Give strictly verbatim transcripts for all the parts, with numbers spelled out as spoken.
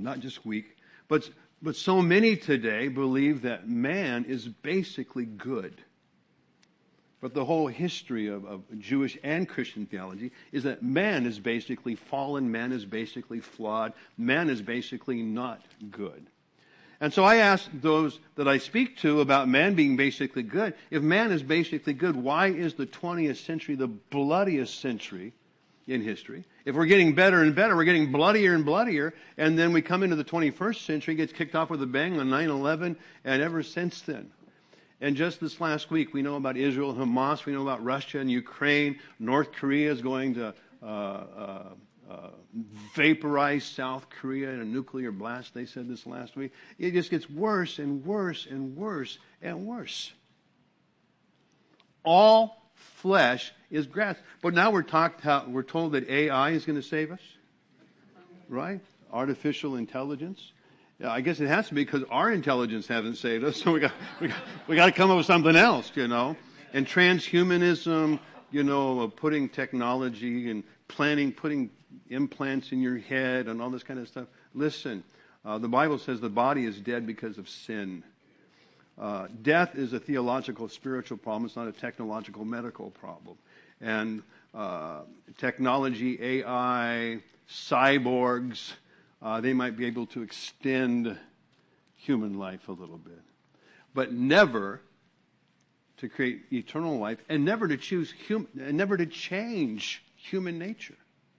not just weak, but, but so many today believe that man is basically good. But the whole history of, of Jewish and Christian theology is that man is basically fallen, man is basically flawed, man is basically not good. And so I ask those that I speak to about man being basically good. If man is basically good, why is the twentieth century the bloodiest century in history? If we're getting better and better, we're getting bloodier and bloodier, and then we come into the twenty-first century, gets kicked off with a bang on nine eleven, and ever since then. And just this last week, we know about Israel, Hamas, we know about Russia and Ukraine. North Korea is going to uh, uh, uh, vaporize South Korea in a nuclear blast, they said this last week. It just gets worse and worse and worse and worse. All flesh is grass. But now we're talked how, we're told that A I is going to save us, right? Artificial intelligence. Yeah, I guess it has to be because our intelligence hasn't saved us, so we got we got we got to come up with something else, you know. And transhumanism, you know, putting technology and planning, putting implants in your head and all this kind of stuff. Listen, uh, the Bible says the body is dead because of sin. Uh, death is a theological, spiritual problem. It's not a technological, medical problem. And uh, technology, A I, cyborgs, uh, they might be able to extend human life a little bit. But never to create eternal life, and never to choose hum- and never to change human nature.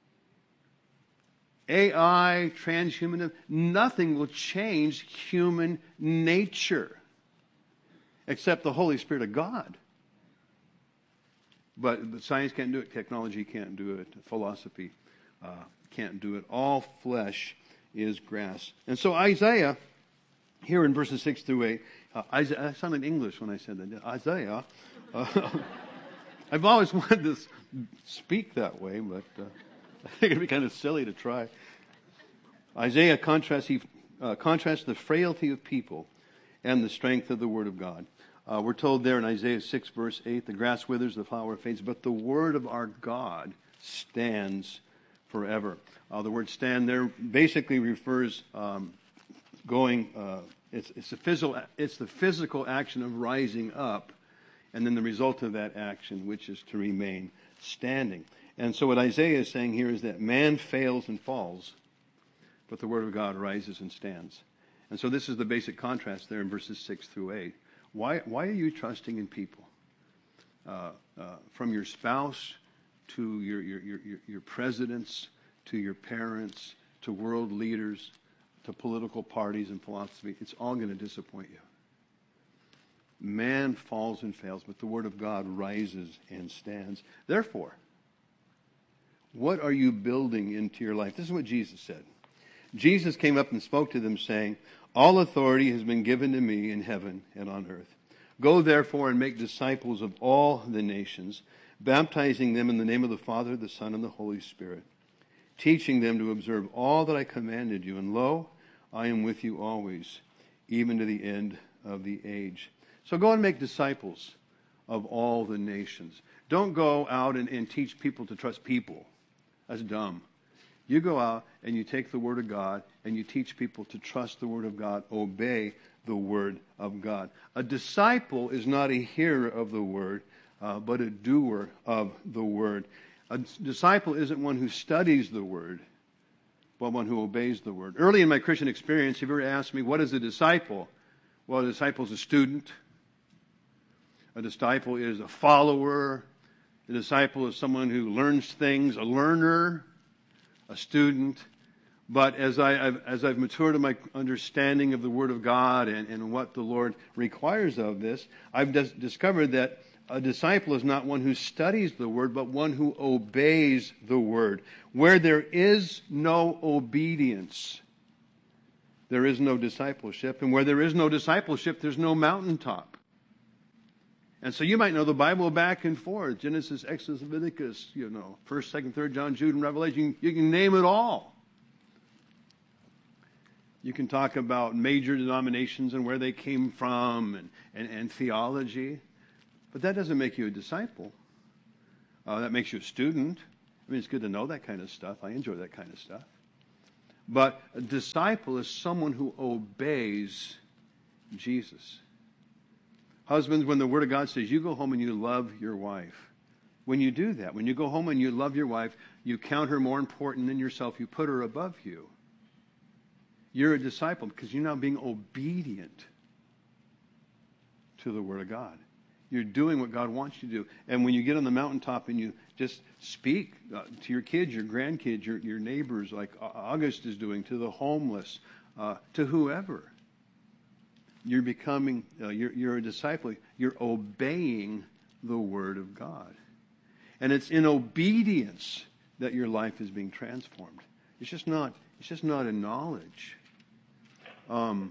A I, transhumanism, nothing will change human nature except the Holy Spirit of God. But, but science can't do it, technology can't do it, philosophy uh, can't do it. All flesh is grass. And so Isaiah, here in verses six through eight, uh, Isaiah, I sounded English when I said that. Isaiah, uh, I've always wanted to speak that way, but uh, I think it'd be kind of silly to try. Isaiah contrasts, he, uh, contrasts the frailty of people and the strength of the Word of God. Uh, we're told there in Isaiah six, verse eight, the grass withers, the flower fades, but the Word of our God stands forever. Uh, the word stand there basically refers um, going, uh, it's, it's, a physical, it's the physical action of rising up, and then the result of that action, which is to remain standing. And so what Isaiah is saying here is that man fails and falls, but the Word of God rises and stands. And so this is the basic contrast there in verses six through eight. Why, why are you trusting in people? Uh, uh, from your spouse to your, your, your, your presidents, to your parents, to world leaders, to political parties and philosophy, it's all going to disappoint you. Man falls and fails, but the Word of God rises and stands. Therefore, what are you building into your life? This is what Jesus said. Jesus came up and spoke to them saying, all authority has been given to me in heaven and on earth. Go therefore and make disciples of all the nations, baptizing them in the name of the Father, the Son, and the Holy Spirit, teaching them to observe all that I commanded you. And lo, I am with you always, even to the end of the age. So go and make disciples of all the nations. Don't go out and, and teach people to trust people. That's dumb. You go out and you take the Word of God and you teach people to trust the Word of God, obey the Word of God. A disciple is not a hearer of the Word, uh, but a doer of the Word. A disciple isn't one who studies the Word, but one who obeys the Word. Early in my Christian experience, if you ever asked me, what is a disciple? Well, a disciple is a student. A disciple is a follower. A disciple is someone who learns things, a learner, a student. But as, I, I've, as I've matured in my understanding of the Word of God and, and what the Lord requires of this, I've dis- discovered that a disciple is not one who studies the Word, but one who obeys the Word. Where there is no obedience, there is no discipleship. And where there is no discipleship, there's no mountaintop. And so you might know the Bible back and forth. Genesis, Exodus, Leviticus, you know, first, second, third John, Jude, and Revelation. You can name it all. You can talk about major denominations and where they came from and, and, and theology. But that doesn't make you a disciple. Uh, that makes you a student. I mean, it's good to know that kind of stuff. I enjoy that kind of stuff. But a disciple is someone who obeys Jesus. Husbands, when the Word of God says you go home and you love your wife, when you do that, when you go home and you love your wife, you count her more important than yourself. You put her above you. You're a disciple because you're now being obedient to the Word of God. You're doing what God wants you to do. And when you get on the mountaintop and you just speak uh, to your kids, your grandkids, your, your neighbors, like August is doing, to the homeless, uh, to whoever, you're becoming, uh, you're, you're a disciple. You're obeying the Word of God. And it's in obedience that your life is being transformed. It's just not, it's just not in knowledge. Um,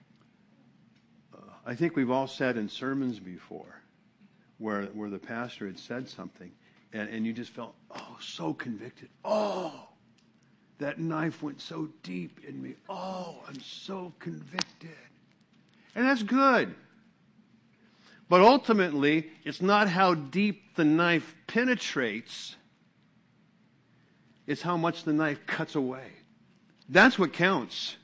uh, I think we've all sat in sermons before where where the pastor had said something and, and you just felt, oh, so convicted. Oh, that knife went so deep in me. Oh, I'm so convicted. And that's good. But ultimately, it's not how deep the knife penetrates. It's how much the knife cuts away. That's what counts.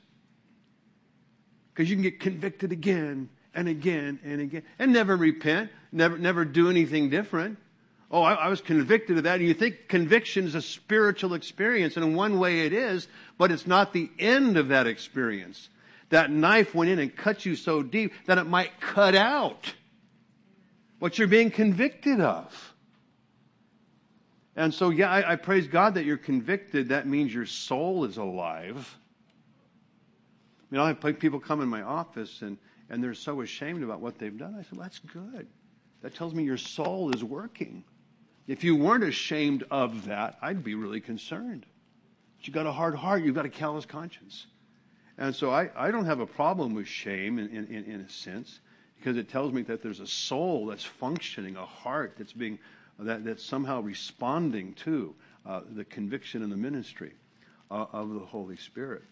Because you can get convicted again and again and again and never repent, never never do anything different. Oh, I, I was convicted of that. And you think conviction is a spiritual experience, and in one way it is, but it's not the end of that experience. That knife went in and cut you so deep that it might cut out what you're being convicted of. And so, yeah, I, I praise God that you're convicted. That means your soul is alive. You know, I have people come in my office and, and they're so ashamed about what they've done. I said, well, that's good. That tells me your soul is working. If you weren't ashamed of that, I'd be really concerned. But you've got a hard heart. You've got a callous conscience. And so I, I don't have a problem with shame in, in, in a sense, because it tells me that there's a soul that's functioning, a heart that's being that that's somehow responding to uh, the conviction and the ministry uh, of the Holy Spirit.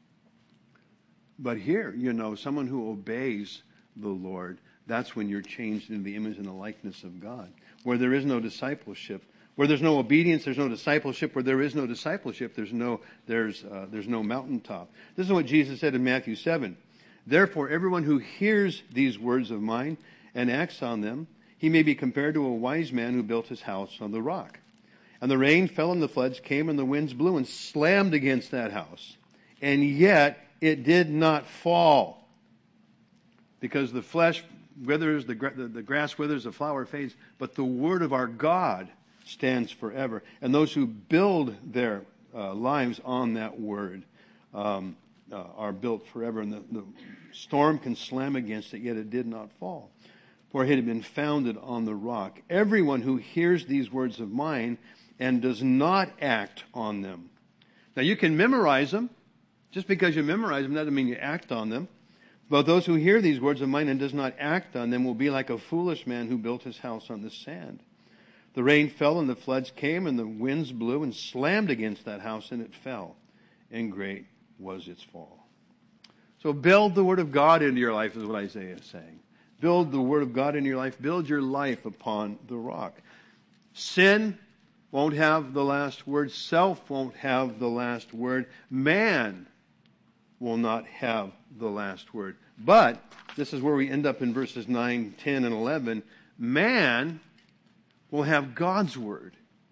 But here, you know, someone who obeys the Lord, that's when you're changed into the image and the likeness of God. Where there is no discipleship, where there's no obedience, there's no discipleship. Where there is no discipleship, there's no there's uh, there's no mountaintop. This is what Jesus said in Matthew seven. Therefore, everyone who hears these words of mine and acts on them, he may be compared to a wise man who built his house on the rock. And the rain fell and the floods came and the winds blew and slammed against that house. And yet it did not fall. Because the flesh withers, the, the, the grass withers, the flower fades, but the word of our God stands forever. And those who build their uh, lives on that word um, uh, are built forever. And the, the storm can slam against it, yet it did not fall. For it had been founded on the rock. Everyone who hears these words of mine and does not act on them. Now you can memorize them. Just because you memorize them doesn't mean you act on them. But those who hear these words of mine and does not act on them will be like a foolish man who built his house on the sand. The rain fell and the floods came and the winds blew and slammed against that house and it fell. And great was its fall. So build the word of God into your life is what Isaiah is saying. Build the word of God in your life. Build your life upon the rock. Sin won't have the last word. Self won't have the last word. Man will not have the last word. But this is where we end up in verses nine, ten, and eleven. Man will have God's word.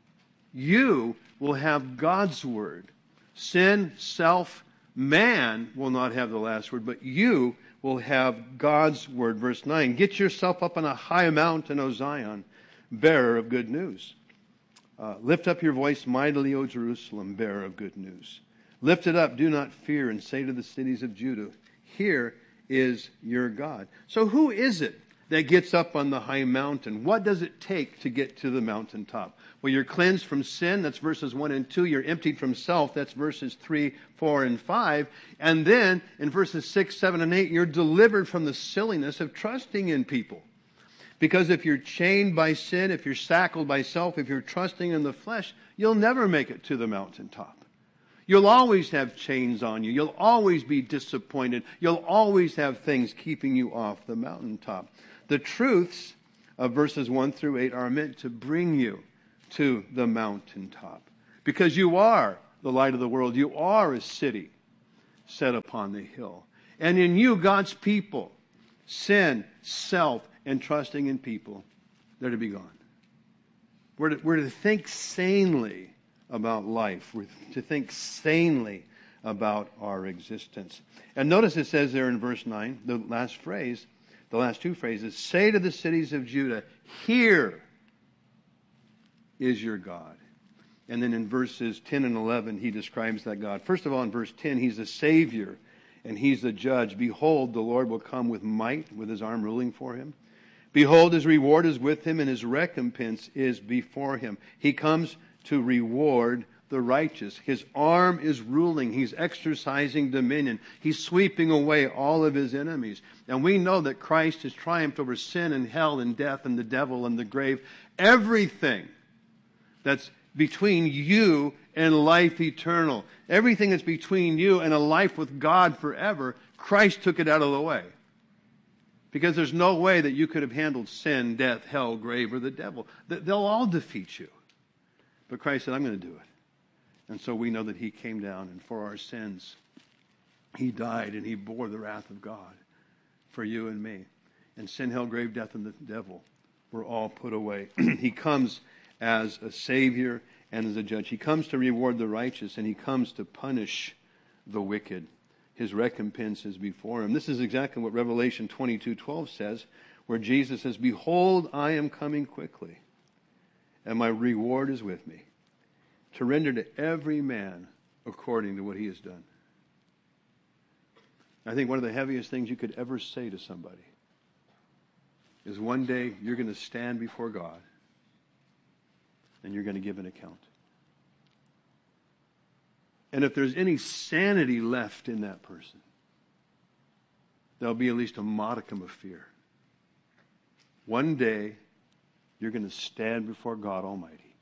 You will have God's word. Sin, self, man will not have the last word, but you will have God's word. Verse nine, get yourself up on a high mountain, O Zion, bearer of good news. Uh, lift up your voice mightily, O Jerusalem, bearer of good news. Lift it up, do not fear, and say to the cities of Judah, here is your God. So who is it that gets up on the high mountain? What does it take to get to the mountaintop? Well, you're cleansed from sin, that's verses one and two. You're emptied from self, that's verses three, four, and five. And then in verses six, seven, and eight, you're delivered from the silliness of trusting in people. Because if you're chained by sin, if you're shackled by self, if you're trusting in the flesh, you'll never make it to the mountaintop. You'll always have chains on you. You'll always be disappointed. You'll always have things keeping you off the mountaintop. The truths of verses one through eight are meant to bring you to the mountaintop. Because you are the light of the world. You are a city set upon the hill. And in you, God's people, sin, self, and trusting in people, they're to be gone. We're to, we're to think sanely about life. We're to think sanely about our existence. And notice it says there in verse nine, the last phrase, the last two phrases, say to the cities of Judah, here is your God. And then in verses ten and eleven, he describes that God. First of all, in verse ten, he's the Savior and he's the judge. Behold, the Lord will come with might, with his arm ruling for him. Behold, his reward is with him and his recompense is before him. He comes to reward the righteous. His arm is ruling. He's exercising dominion. He's sweeping away all of his enemies. And we know that Christ has triumphed over sin and hell and death and the devil and the grave. Everything that's between you and life eternal. Everything that's between you and a life with God forever, Christ took it out of the way. Because there's no way that you could have handled sin, death, hell, grave, or the devil. They'll all defeat you. But Christ said, I'm going to do it. And so we know that he came down, and for our sins, he died, and he bore the wrath of God for you and me. And sin, hell, grave, death, and the devil were all put away. He comes as a Savior and as a judge. He comes to reward the righteous, and he comes to punish the wicked. His recompense is before him. This is exactly what Revelation twenty-two twelve says, where Jesus says, behold, I am coming quickly, and my reward is with me, to render to every man according to what he has done. I think one of the heaviest things you could ever say to somebody is one day you're going to stand before God and you're going to give an account. And if there's any sanity left in that person, there'll be at least a modicum of fear. One day, you're going to stand before God Almighty.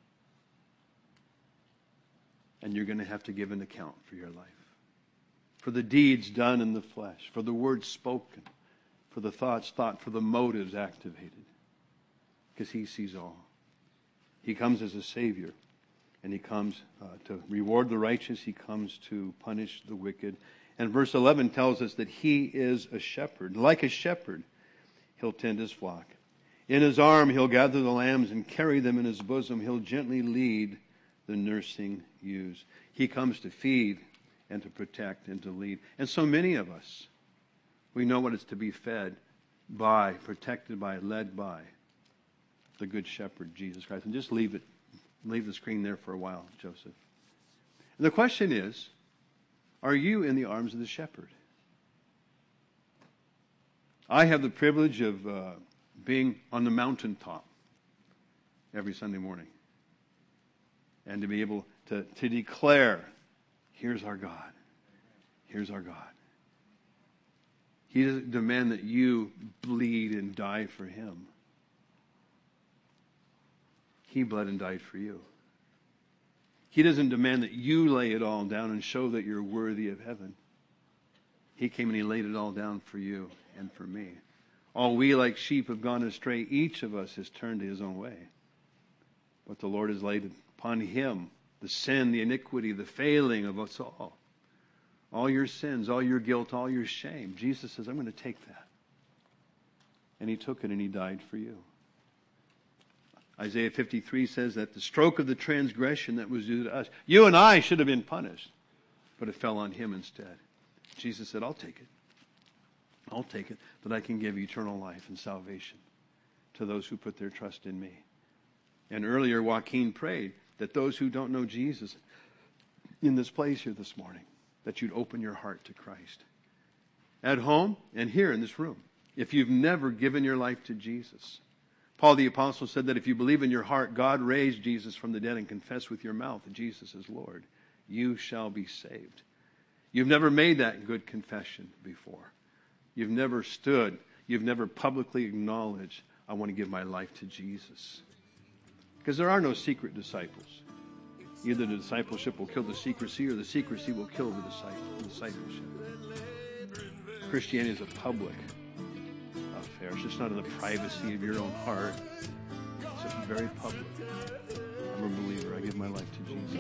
And you're going to have to give an account for your life. For the deeds done in the flesh, for the words spoken, for the thoughts thought, for the motives activated. Because he sees all. He comes as a Savior. And he comes uh, to reward the righteous. He comes to punish the wicked. And verse eleven tells us that he is a shepherd. Like a shepherd, he'll tend his flock. In his arm, he'll gather the lambs and carry them in his bosom. He'll gently lead the nursing ewes. He comes to feed and to protect and to lead. And so many of us, we know what it's to be fed by, protected by, led by the good shepherd, Jesus Christ. And just leave it. Leave the screen there for a while, Joseph. And the question is, are you in the arms of the shepherd? I have the privilege of uh, being on the mountaintop every Sunday morning. And to be able to, to declare, here's our God. Here's our God. He doesn't demand that you bleed and die for him. He bled and died for you. He doesn't demand that you lay it all down and show that you're worthy of heaven. He came and he laid it all down for you and for me. All we like sheep have gone astray. Each of us has turned to his own way. But the Lord has laid upon him the sin, the iniquity, the failing of us all. All your sins, all your guilt, all your shame. Jesus says, I'm going to take that. And he took it and he died for you. Isaiah fifty-three says that the stroke of the transgression that was due to us, you and I should have been punished, but it fell on him instead. Jesus said, I'll take it. I'll take it, that I can give eternal life and salvation to those who put their trust in me. And earlier, Joaquin prayed that those who don't know Jesus in this place here this morning, that you'd open your heart to Christ. At home and here in this room, if you've never given your life to Jesus, Paul the Apostle said that if you believe in your heart God raised Jesus from the dead and confess with your mouth that Jesus is Lord, you shall be saved. You've never made that good confession before. You've never stood, you've never publicly acknowledged, I want to give my life to Jesus. Because there are no secret disciples. Either the discipleship will kill the secrecy or the secrecy will kill the discipleship. Christianity is a public affair. It's just not in the privacy of your own heart. It's very public. I'm a believer. I give my life to Jesus.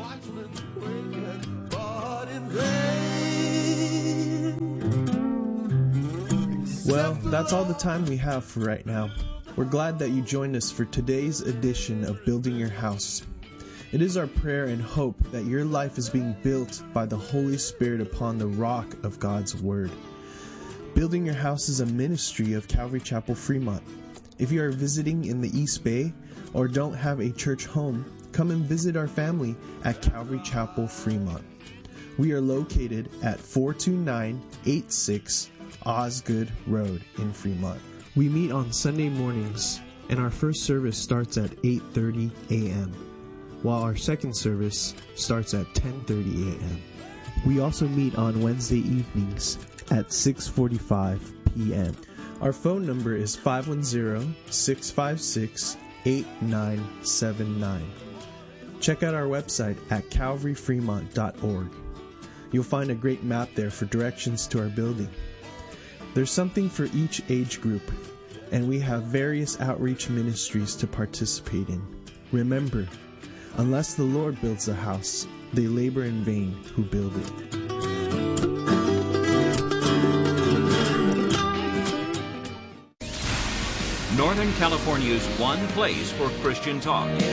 Well, that's all the time we have for right now. We're glad that you joined us for today's edition of Building Your House. It is our prayer and hope that your life is being built by the Holy Spirit upon the rock of God's Word. Building Your House is a ministry of Calvary Chapel Fremont. If you are visiting in the East Bay or don't have a church home, come and visit our family at Calvary Chapel Fremont. We are located at four two nine eight six Osgood Road in Fremont. We meet on Sunday mornings, and our first service starts at eight thirty a.m., while our second service starts at ten thirty a.m. We also meet on Wednesday evenings at six forty-five p.m. Our phone number is five one zero, six five six, eight nine seven nine. Check out our website at calvary fremont dot org. You'll find a great map there for directions to our building. There's something for each age group, and we have various outreach ministries to participate in. Remember, unless the Lord builds a house, they labor in vain who build it. Northern California's one place for Christian talk.